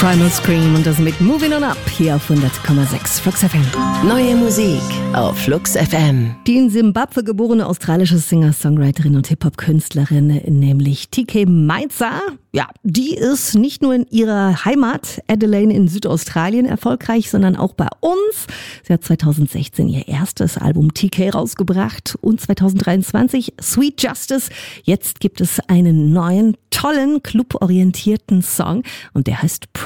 Primal Scream und das mit Moving On Up hier auf 100,6 Flux FM. Neue Musik auf Flux FM. Die in Simbabwe geborene australische Singer-Songwriterin und Hip-Hop-Künstlerin, nämlich TK Maitza, ja, die ist nicht nur in ihrer Heimat Adelaide in Südaustralien erfolgreich, sondern auch bei uns. Sie hat 2016 ihr erstes Album TK rausgebracht und 2023 Sweet Justice. Jetzt gibt es einen neuen, tollen, cluborientierten Song und der heißt